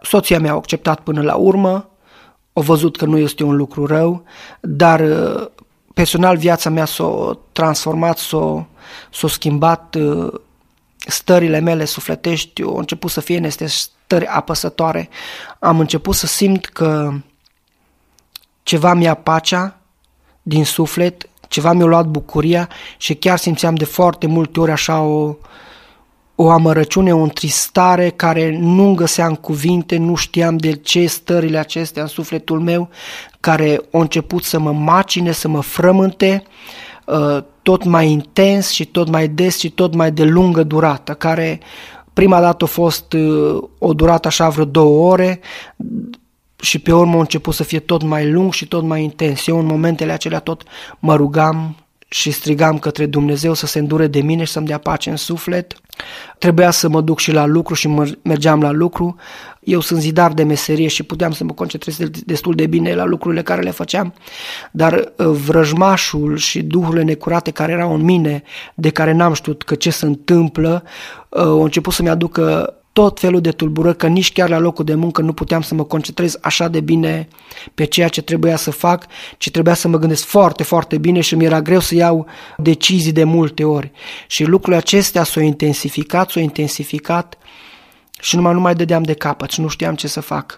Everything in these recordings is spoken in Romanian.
Soția mea a acceptat până la urmă, a văzut că nu este un lucru rău, dar personal viața mea s-a transformat, s-a schimbat, stările mele sufletești au început să fie niște stări apăsătoare. Am început să simt că ceva mi-a pacea din suflet, ceva mi-a luat bucuria și chiar simțeam de foarte multe ori așa o amărăciune, o întristare care nu găseam cuvinte, nu știam de ce stările acestea în sufletul meu, care au început să mă macine, să mă frământe, tot mai intens și tot mai des și tot mai de lungă durată, care prima dată a fost o durată așa vreo 2 ore și pe urmă a început să fie tot mai lung și tot mai intens. Eu în momentele acelea tot mă rugam și strigam către Dumnezeu să se îndure de mine și să-mi dea pace în suflet. Trebuia să mă duc și la lucru și mergeam la lucru. Eu sunt zidar de meserie și puteam să mă concentrez destul de bine la lucrurile care le făceam, dar vrăjmașul și duhurile necurate care erau în mine, de care n-am știut că ce se întâmplă, au început să-mi aducă tot felul de tulburări, că nici chiar la locul de muncă nu puteam să mă concentrez așa de bine pe ceea ce trebuia să fac, ci trebuia să mă gândesc foarte, foarte bine și mi-era greu să iau decizii de multe ori. Și lucrurile acestea s-au intensificat și nu mai dădeam de capăt și nu știam ce să fac.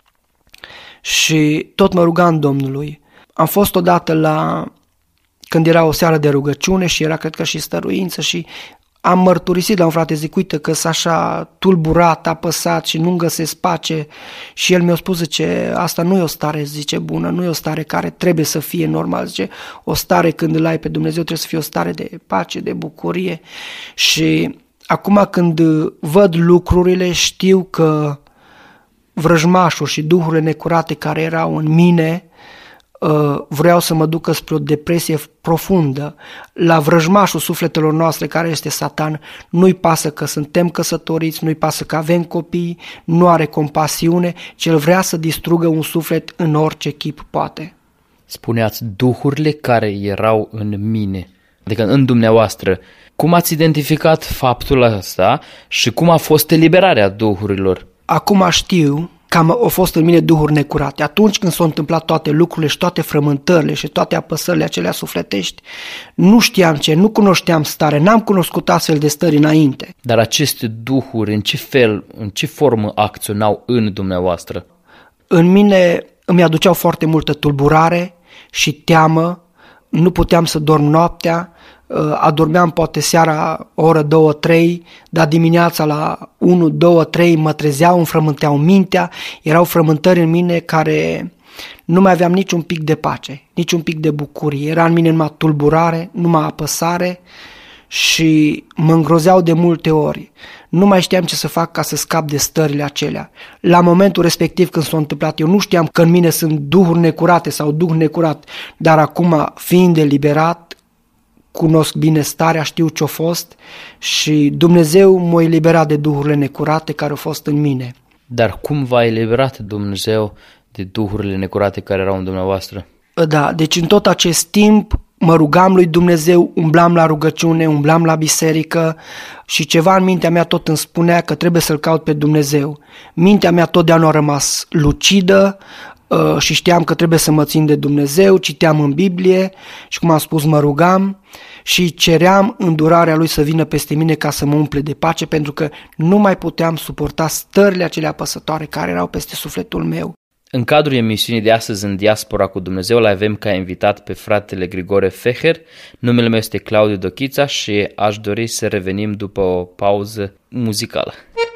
Și tot mă rugam Domnului. Am fost odată când era o seară de rugăciune și era, cred că, și stăruință și am mărturisit la un frate, zic, uite că sunt așa tulburat, apăsat și nu găsesc pace. Și el mi-a spus, zice, asta nu e o stare, zice, bună, nu e o stare care trebuie să fie normal, zice, o stare când îl ai pe Dumnezeu trebuie să fie o stare de pace, de bucurie. Și acum când văd lucrurile, știu că vrăjmașul și duhurile necurate care erau în mine vreau să mă ducă spre o depresie profundă. La vrăjmașul sufletelor noastre, care este Satan, nu-i pasă că suntem căsătoriți, nu-i pasă că avem copii, nu are compasiune, ci el vrea să distrugă un suflet în orice chip poate. Spuneați duhurile care erau în mine, adică în dumneavoastră. Cum ați identificat faptul ăsta și cum a fost eliberarea duhurilor? Acum știu că au fost în mine duhuri necurate. Atunci când s-au întâmplat toate lucrurile și toate frământările și toate apăsările acelea sufletești, nu știam ce, nu cunoșteam stare, n-am cunoscut astfel de stări înainte. Dar aceste duhuri, în ce fel, în ce formă acționau în dumneavoastră? În mine îmi aduceau foarte multă tulburare și teamă, nu puteam să dorm noaptea, adormeam poate seara o oră, 2, 3, dar dimineața la 1, 2, 3 mă trezeau, îmi frământeau mintea, erau frământări în mine care nu mai aveam niciun pic de pace, niciun pic de bucurie, era în mine numai tulburare, numai apăsare și mă îngrozeau de multe ori. Nu mai știam ce să fac ca să scap de stările acelea. La momentul respectiv când s-a întâmplat, eu nu știam că în mine sunt duhuri necurate sau duh necurat, dar acum, fiind eliberat, cunosc bine starea, știu ce-a fost și Dumnezeu m-a eliberat de duhurile necurate care au fost în mine. Dar cum v-a eliberat Dumnezeu de duhurile necurate care erau în dumneavoastră? Da, deci în tot acest timp mă rugam lui Dumnezeu, umblam la rugăciune, umblam la biserică și ceva în mintea mea tot îmi spunea că trebuie să-L caut pe Dumnezeu. Mintea mea totdeauna a rămas lucidă și știam că trebuie să mă țin de Dumnezeu, citeam în Biblie și, cum am spus, mă rugam și ceream îndurarea Lui să vină peste mine ca să mă umple de pace, pentru că nu mai puteam suporta stările acelea apăsătoare care erau peste sufletul meu. În cadrul emisiunii de astăzi, În Diaspora cu Dumnezeu, îl avem ca invitat pe fratele Grigore Feher. Numele meu este Claudiu Dochița și aș dori să revenim după o pauză muzicală.